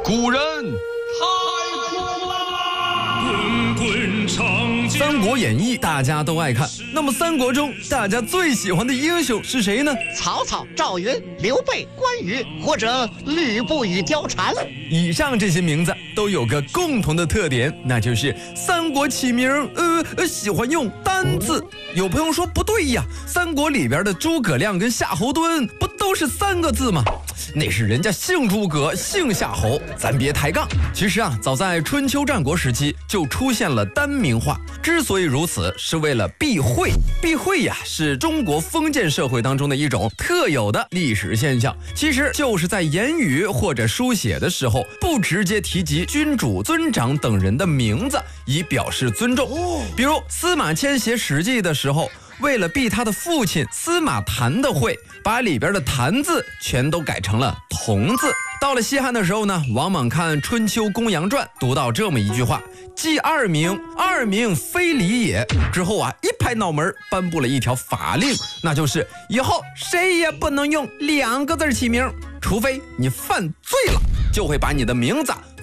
古人太苦啦！ 滚滚长江。 《三国演义》大家都爱看，那么三国中大家最喜欢的英雄是谁呢？ 曹操、赵云、刘备、关羽，或者吕布与貂蝉。 以上这些名字都有个共同的特点，那就是三国起名喜欢用单字。有朋友说不对呀，三国里边的诸葛亮跟夏侯惇不都是3个字吗？那是人家姓诸葛姓夏侯，咱别抬杠。其实啊，早在春秋战国时期就出现了单名化，之所以如此，是为了避讳。避讳呀，是中国封建社会当中的一种特有的历史现象，其实就是在言语或者书写的时候，不直接提及君主、尊长等人的名字，以表示尊重。比如司马迁写《史记》的时候，为了避他的父亲司马谈的讳，把里边的谈字全都改成了同字。到了西汉的时候呢，王莽看《春秋公羊传》，读到这么一句话：记二名，二名非礼也。之后啊，一拍脑门，颁布了一条法令，那就是以后谁也不能用2个字起名，除非你犯罪了，就会把你的名字